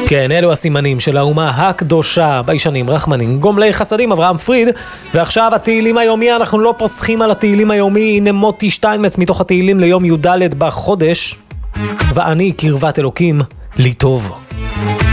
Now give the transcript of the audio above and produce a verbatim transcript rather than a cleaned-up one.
כן, אלו הסימנים של האומה הקדושה, ביישנים, רחמנים, גומלי חסדים, אברהם פריד. ועכשיו התהילים היומי, אנחנו לא פוסחים על התהילים היומי, הנה מוטי שטיינמץ מתוך התהילים ליום י"ד בחודש. ואני קרבת אלוקים לי טוב.